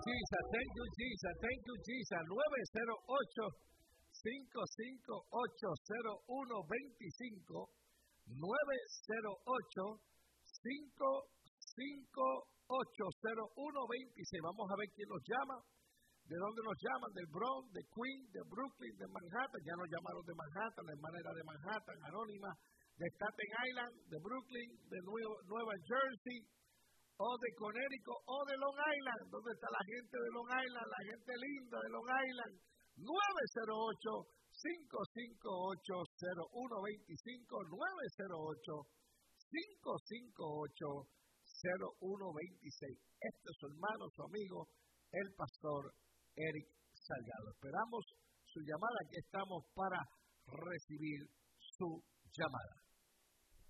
Jesus. Thank you, Jesus. Thank you, Jesus. 908-558-0125. 908-558-0126. Vamos a ver quién nos llama. ¿De dónde nos llaman? Del Bronx, de Queens, de Brooklyn, de Manhattan. Ya nos llamaron de Manhattan, la hermana era de Manhattan, anónima, de Staten Island, de Brooklyn, de Nueva Jersey, o de Connecticut, o de Long Island. ¿Dónde está la gente de Long Island? La gente linda de Long Island. 908-558-0125. 908-558-0126. Este es su hermano, su amigo, el pastor Eric Salgado. Esperamos su llamada. Aquí estamos para recibir su llamada.